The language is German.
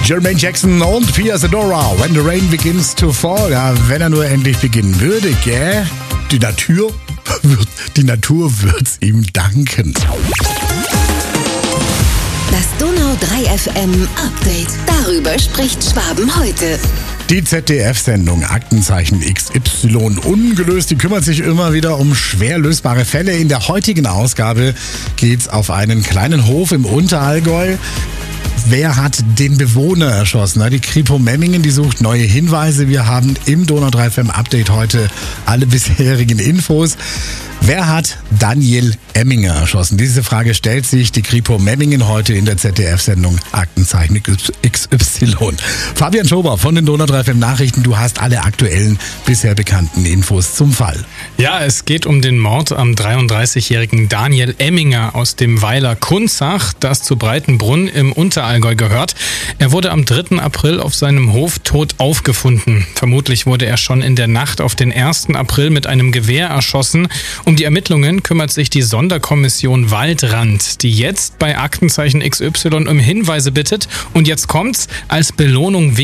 Jermaine Jackson und Pia Zadora, When the Rain Begins to Fall. Ja, wenn er nur endlich beginnen würde, gell? Die Natur wird's ihm danken. Das Donau 3 FM Update. Darüber spricht Schwaben heute. Die ZDF-Sendung Aktenzeichen XY ungelöst, die kümmert sich immer wieder um schwer lösbare Fälle. In der heutigen Ausgabe geht's auf einen kleinen Hof im Unterallgäu. Wer hat den Bewohner erschossen? Die Kripo Memmingen, die sucht neue Hinweise. Wir haben im Donau 3 FM Update heute alle bisherigen Infos. Wer hat Daniel Emminger erschossen? Diese Frage stellt sich die Kripo Memmingen heute in der ZDF-Sendung Aktenzeichen XY. Fabian Schober von den Donau 3 FM Nachrichten, du hast alle aktuellen, bisher bekannten Infos zum Fall. Ja, es geht um den Mord am 33-jährigen Daniel Emminger aus dem Weiler Kunzach, das zu Breitenbrunn im Unterallgäu gehört. Er wurde am 3. April auf seinem Hof tot aufgefunden. Vermutlich wurde er schon in der Nacht auf den 1. April mit einem Gewehr erschossen. Um die Ermittlungen kümmert sich die Sonderkommission Waldrand, die jetzt bei Aktenzeichen XY um Hinweise bittet. Und jetzt kommt's: als Belohnung